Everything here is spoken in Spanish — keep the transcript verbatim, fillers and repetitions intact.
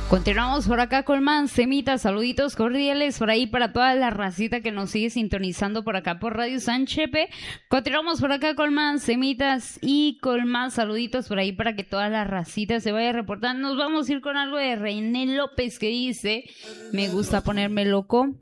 Continuamos por acá con más semitas, saluditos cordiales por ahí para toda la racita que nos sigue sintonizando por acá por Radio San Chepe. Continuamos por acá con más semitas y con más saluditos por ahí para que toda la racita se vaya reportando. Nos vamos a ir con algo de René López que dice: me gusta ponerme loco.